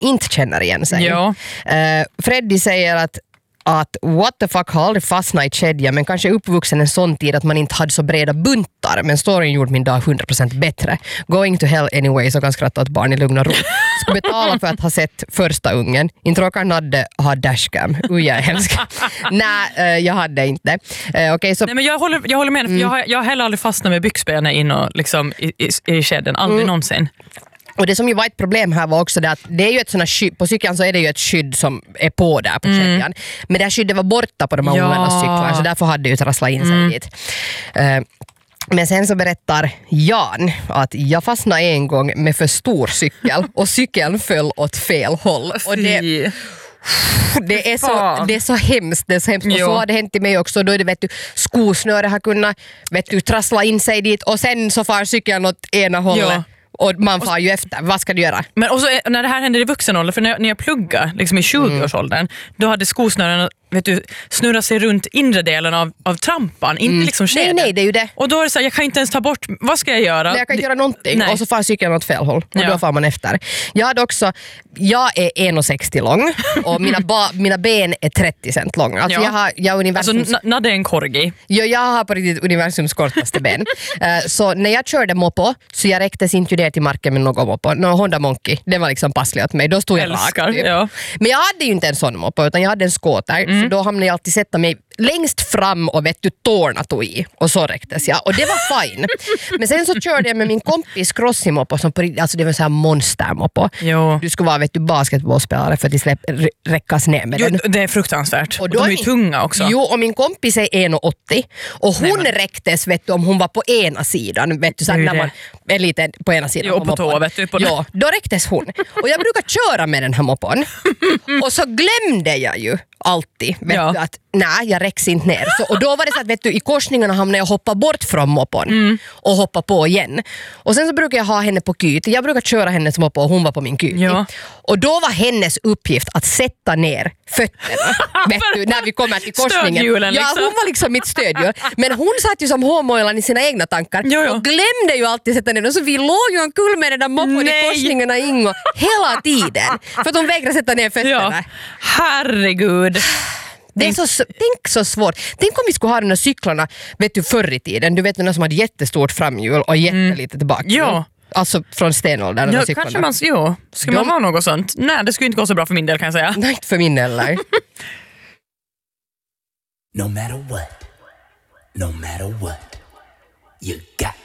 inte känner igen sig. Ja. Freddy säger att what the fuck, har aldrig fastnat i kedja, men kanske uppvuxen en sån tid att man inte hade så breda buntar, men storyn gjorde min dag 100% bättre. Going to hell anyway, så kan skratta åt barn i lugn och ro. Ska betala för att ha sett första ungen. Inte råkar Nadde ha dashcam. Jag är hemsk. Nej, jag hade inte. Okay, så... Nej, men jag håller med. Jag har heller aldrig fastnat med byxbenen in och liksom i kedjan. Aldrig någonsin. Och det som ju var ett problem här var också det att det är ju ett sådant skydd, på cykeln så är det ju ett skydd som är på där på kedjan. Men det här skyddet var borta på de här ungarnas cyklar, så därför hade det ju trasslat in sig dit. Men sen så berättar Jan att jag fastnade en gång med för stor cykel och cykeln föll åt fel håll. Och det är så hemskt. Det är så hemskt. Och så har det hänt i mig också. Då är det, skosnöre har kunnat trassla in sig dit och sen så far cykeln åt ena hållet. Ja. Och man far ju efter. Vad ska du göra? Men också när det här hände i vuxen ålder, för när jag pluggade liksom i 20-årsåldern, då hade skosnören snurrat sig runt inre delen av trampan, inte liksom kedjan. Nej, det är ju det. Och då är det så här, jag kan inte ens ta bort, vad ska jag göra? Nej, jag kan inte göra någonting. Nej. Och så far cykeln åt fel håll. Och då far man efter. Jag är 1,60 lång och mina ben är 30 cent långa. Alltså jag universums... Alltså Nadde är en korgi. Ja, jag har på riktigt universums kortaste ben. Så när jag körde moppo, så jag räcktes inte ner till marken med någon moppo. Honda Monkey, det var liksom passlig åt mig. Då stod jag rakt. Typ. Ja. Men jag hade ju inte en sån moppo, utan jag hade en skåter. Så då hamnade jag alltid sätta mig längst fram och tårna tog i. Och så räcktes jag. Och det var fine. Men sen så körde jag med min kompis crossimoppo, som alltså det var så här monstermoppo. Du skulle vara basketbollspelare för att räckas ner med den. Det är fruktansvärt. Och då de är ju tunga också. Jo, och min kompis är 1,80 och hon räcktes om hon var på ena sidan, så när man är lite på ena sidan. Jo, på tå, Ja, då räcktes hon. Och jag brukar köra med den här moppon. Och så glömde jag ju alltid att nej, jag räcks inte ner. Och då var det så att i korsningarna hamnade jag hoppa bort från moppon och hoppa på igen. Och sen så brukar jag ha henne på kyt. Jag brukar köra hennes moppo och hon var på min kyt. Ja. Och då var hennes uppgift att sätta ner fötterna när vi kommer till korsningen. Stödhjulen, liksom. Ja, hon var liksom mitt stödhjul. Men hon satt ju som homoilan i sina egna tankar och glömde ju alltid sätta ner den. Så vi låg ju en kull med den där moppon i korsningarna Ingo hela tiden. För att hon vägrade sätta ner fötterna. Ja. Herregud. Det är tänk så svårt. Tänk om vi skulle ha de där cyklarna förr i tiden. Du vet den som hade jättestort framhjul och jättelitet bakhjul. Ja. Alltså från stenåldern. Ja, kanske man ska man ha något sånt. Nej, det skulle inte gå så bra för min del, kan jag säga. Nej, inte för min del. No matter what, you got